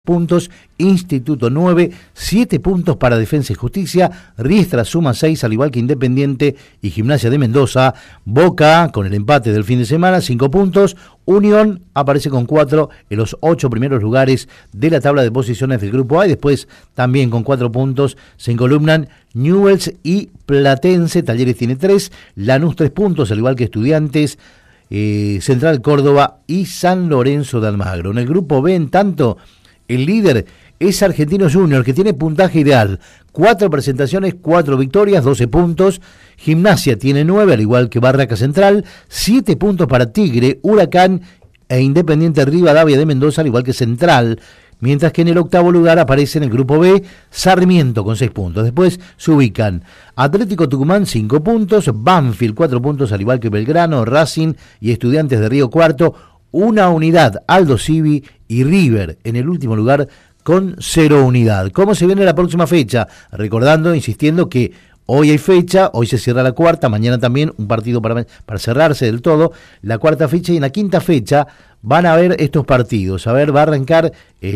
puntos, Instituto 9, 7 puntos para Defensa y Justicia, Riestra suma 6, al igual que Independiente y Gimnasia de Mendoza. Boca, con el empate del fin de semana, 5 puntos, Unión aparece con 4 en los 8 primeros lugares de la tabla de posiciones del Grupo A, y después también con 4 puntos se encolumnan Newell's y Platense. Talleres tiene 3, Lanús 3 puntos, al igual que Estudiantes, Central Córdoba y San Lorenzo de Almagro. En el Grupo B, en tanto, el líder es Argentinos Juniors, que tiene puntaje ideal, 4 presentaciones, 4 victorias, 12 puntos. Gimnasia tiene 9, al igual que Barraca Central, 7 puntos para Tigre, Huracán e Independiente Rivadavia de Mendoza, al igual que Central. Mientras que en el octavo lugar aparece en el Grupo B Sarmiento con 6 puntos. Después se ubican Atlético Tucumán 5 puntos, Banfield 4 puntos, al igual que Belgrano, Racing y Estudiantes de Río Cuarto, 1 unidad, Aldo Civi y River en el último lugar con 0 unidad. ¿Cómo se viene la próxima fecha? Recordando, insistiendo que hoy hay fecha, hoy se cierra la cuarta, mañana también un partido para cerrarse del todo la cuarta fecha, y en la quinta fecha van a haber estos partidos. A ver, va a arrancar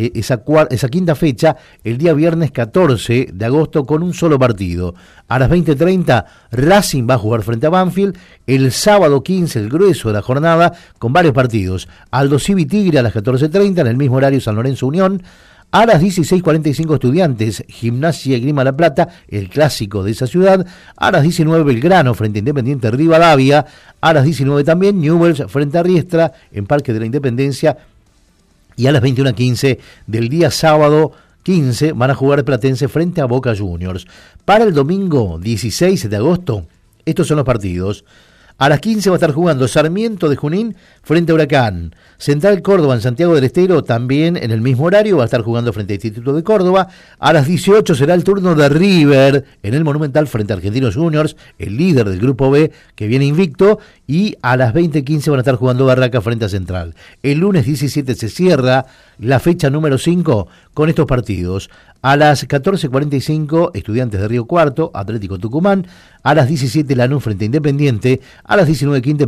esa quinta fecha el día viernes 14 de agosto con un solo partido. A las 20:30 Racing va a jugar frente a Banfield. El sábado 15, el grueso de la jornada, con varios partidos. Aldo Civi Tigre a las 14:30, en el mismo horario San Lorenzo Unión. A las 16:45 Estudiantes, Gimnasia y Grima La Plata, el clásico de esa ciudad. A las 19 Belgrano frente a Independiente Rivadavia. A las 19 también Newell's frente a Riestra en Parque de la Independencia. Y a las 21:15 del día sábado 15 van a jugar Platense frente a Boca Juniors. Para el domingo 16 de agosto, estos son los partidos. A las 15 va a estar jugando Sarmiento de Junín frente a Huracán. Central Córdoba en Santiago del Estero también en el mismo horario va a estar jugando frente a Instituto de Córdoba. A las 18 será el turno de River en el Monumental frente a Argentinos Juniors, el líder del Grupo B que viene invicto. Y a las 20:15 van a estar jugando Barraca frente a Central. El lunes 17 se cierra la fecha número 5 con estos partidos. A las 14:45 Estudiantes de Río Cuarto, Atlético Tucumán. A las 17 Lanús frente a Independiente. A las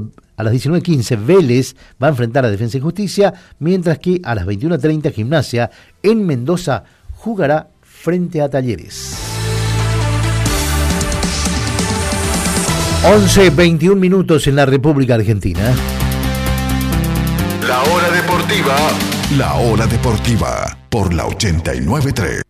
19:15 Vélez va a enfrentar a Defensa y Justicia, mientras que a las 21:30 Gimnasia en Mendoza jugará frente a Talleres. 11:21 minutos en la República Argentina. La hora deportiva por la 89.3.